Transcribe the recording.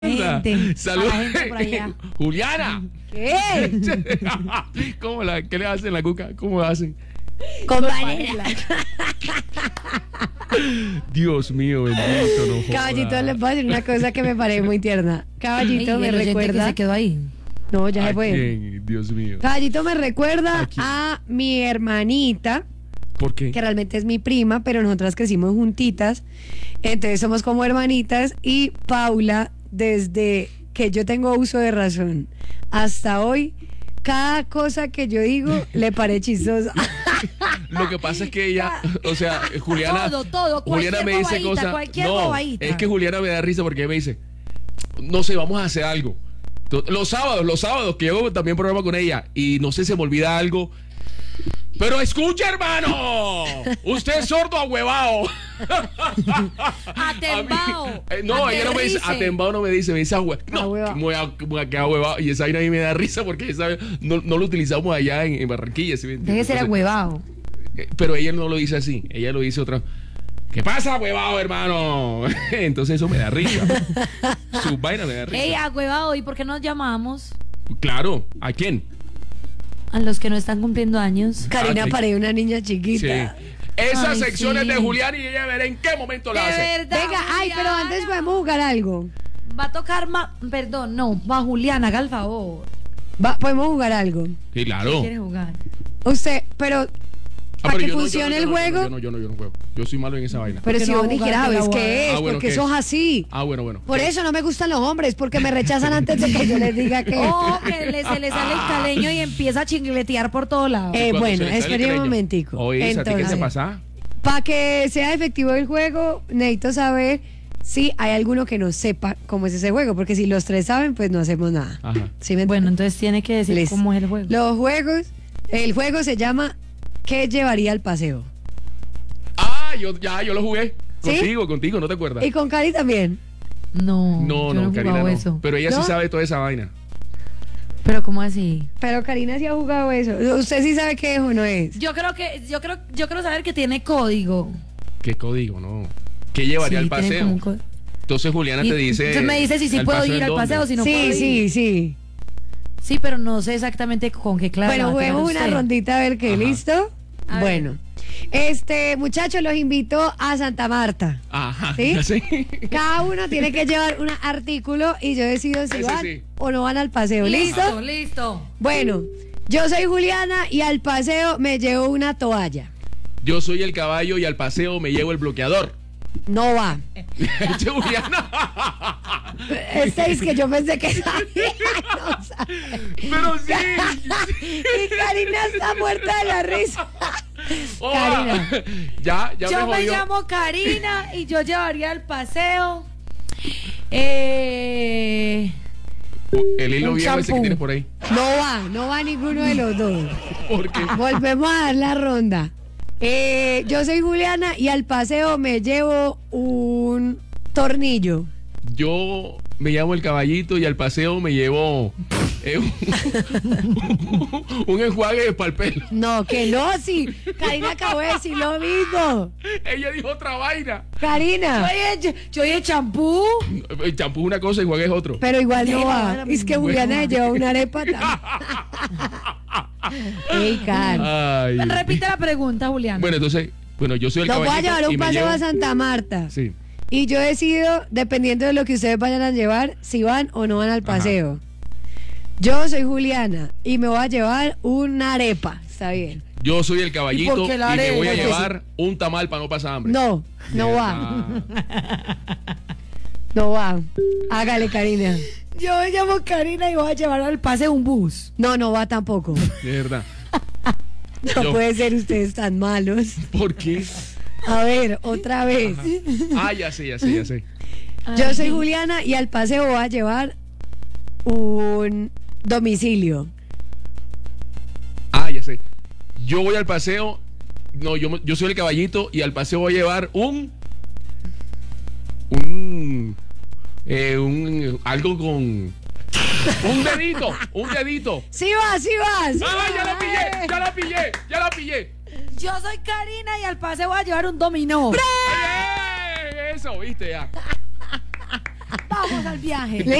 gente. Saludos. A la gente por allá. Juliana. ¿Qué? ¿Qué le hacen la cuca? ¿Cómo lo hacen? Con panela. Dios mío, bendito, no joda. Caballito, les voy a decir una cosa que me parece muy tierna. Caballito me recuerda. Que se quedó ahí. No, ya se ¿A fue. quién? Dios mío. Caballito me recuerda ¿A quién? a mi hermanita, ¿Por qué? que realmente es mi prima, pero nosotras crecimos juntitas. Entonces somos como hermanitas. Y Paula, desde que yo tengo uso de razón hasta hoy, cada cosa que yo digo le parece chistosa. Lo que pasa es que ella, o sea, Juliana. Todo, Juliana me dice bobadita, cosas. cualquier No, bobadita. es que Juliana me da risa porque ella me dice, no sé, vamos a hacer algo. Los sábados, que yo hago también programa con ella, y no sé, se me olvida algo. Pero escucha, hermano, usted es sordo ahuevado. Atembao. No, ella no me dice, atembao no me dice, me dice ahuevado. No, Ahuevao. me voy a quedar ahuevado. Y esa vaina a mí me da risa porque esa, no lo utilizamos allá en Barranquilla. ¿Sí me entiendes? Deje de ser Entonces, agüevado. pero ella no lo dice así, ella lo dice otra. ¿Qué pasa, huevado, hermano? Entonces eso me da risa. Su vaina me da risa. Ey, agüevado, ¿y por qué nos llamamos? Claro, ¿a quién? A los que no están cumpliendo años. Karina sí. parece una niña Sí. chiquita. Esas Ay, secciones sí. de Julián y ella verá en qué momento la De hace. verdad. Venga, ay, pero Juliana. antes podemos jugar algo. Va a tocar perdón, no, va Juliana, haga el favor. Podemos jugar algo. Sí, claro. ¿Quiere jugar? Usted, pero para pero que yo no, funcione yo el no, juego. Yo no juego. Yo soy malo en esa vaina. Pero ¿Por qué si no vos va a dijeras, jugar ¿ves con la qué es? Ah, bueno, porque ¿qué sos es? así. Bueno. Por eso no me gustan los hombres, porque me rechazan antes de que yo les diga que. Oh, que se le sale el caleño y empieza a chingletear por todos lados. Cuando Bueno, se le sale el espere un caleño. momentico. Oye, ¿a ti qué te pasa? Para que sea efectivo el juego, necesito saber si hay alguno que no sepa cómo es ese juego, porque si los tres saben, pues no hacemos nada. Ajá. ¿Sí me Bueno, entienden? entonces tiene que decir Listo. cómo es el juego. El juego se llama ¿Qué llevaría al paseo? Ah, yo lo jugué. ¿Sí? Contigo, ¿no te acuerdas? Y con Cari también. No, No, yo no he Karina jugado no. eso. Pero ella ¿No? sí sabe toda esa vaina. Pero ¿cómo así? Pero Karina sí ha jugado eso. ¿Usted sí sabe qué es o no es? Yo creo saber que tiene código. ¿Qué código? No. ¿Qué llevaría Sí, al tiene como paseo? un Entonces Juliana te dice. Entonces me dice si sí ¿al puedo paseo ir en al dónde? paseo, si no puedo ir. Sí. Sí, pero no sé exactamente con qué clave. Bueno, va a tener juguemos una usted. rondita a ver qué, Ajá. ¿listo? A ver. Bueno. Muchachos, los invito a Santa Marta. Ajá. ¿Sí? ¿Sí? Cada uno tiene que llevar un artículo y yo decido si Ese van sí. o no van al paseo. ¿Listo? Listo. Bueno, yo soy Juliana y al paseo me llevo una toalla. Yo soy el caballo y al paseo me llevo el bloqueador. No va. Che, Juliana. Es que yo pensé que sabía. No sabe. Pero sí. Y Karina está muerta de la risa. Oh, Karina. Ya Yo me jodió. llamo Karina y yo llevaría al paseo. El hilo un viejo ese que champú. tienes por ahí. No va ninguno de los dos. Porque Volvemos a dar la ronda. Yo soy Juliana y al paseo me llevo un tornillo. yo me llamo el caballito y al paseo me llevo un enjuague para el pelo. No, que no, sí. Karina acabó de decir lo mismo. Ella dijo otra vaina. Karina. Yo oye champú. El champú es una cosa, enjuague es otro. Pero igual no Pero va. ahora Es que mismo. Juliana se lleva una arepa también. Ey, Karen. Ay. Repite la pregunta, Juliana. Bueno, entonces, yo soy el Nos voy a caballito llevar y un me paseo llevo- a Santa Marta. Sí. Y yo decido, dependiendo de lo que ustedes vayan a llevar, si van o no van al Ajá. paseo. Yo soy Juliana y me voy a llevar una arepa. Está bien. Yo soy el ¿Y caballito por qué y la me voy a arepa? llevar un tamal para no pasar hambre. No, no va. No va. Hágale, Karina. Yo me llamo Karina y voy a llevar al paseo un bus. No va tampoco. De verdad. No Yo- puede ser ustedes tan malos. ¿Por qué? A ver, otra vez. Ah, ya sé. Yo soy Juliana y al paseo voy a llevar un domicilio. Ah, ya sé. Yo voy al paseo. No, yo soy el caballito y al paseo voy a llevar algo con un dedito. Sí vas. ¡Ah, ya la pillé! Yo soy Karina y al paseo voy a llevar un dominó. Eso, viste ya. Vamos al viaje.